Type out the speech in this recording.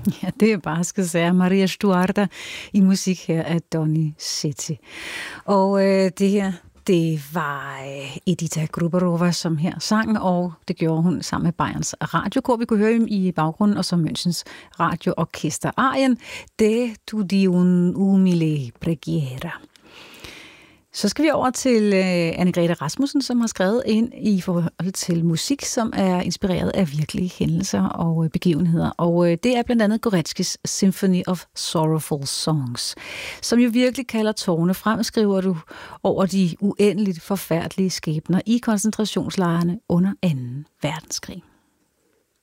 Ja, det er bare skal sige Maria Stuarda i musik her af Donizetti. Og det her, det var Edita Gruberova, som her sang, og det gjorde hun sammen med Bayerns Radiokor. Vi kunne høre dem i baggrunden, og så Münchens Radioorkester arien De tu di un umile preghiera. Så skal vi over til Anne-Grethe Rasmussen, som har skrevet ind i forhold til musik, som er inspireret af virkelige hændelser og begivenheder. Og det er blandt andet Goretzkys Symphony of Sorrowful Songs, som jo virkelig kalder tårne frem, skriver du, over de uendeligt forfærdelige skæbner i koncentrationslejrene under 2. verdenskrig.